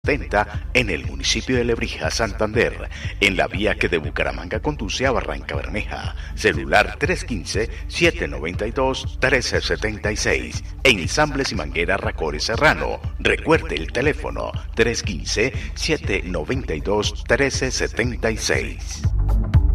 en el municipio de Lebrija, Santander, en la vía que de Bucaramanga conduce a Barranca Bermeja. Celular 315-792-1376. Ensambles y mangueras Racores Serrano. Recuerde el teléfono 315-792-1376.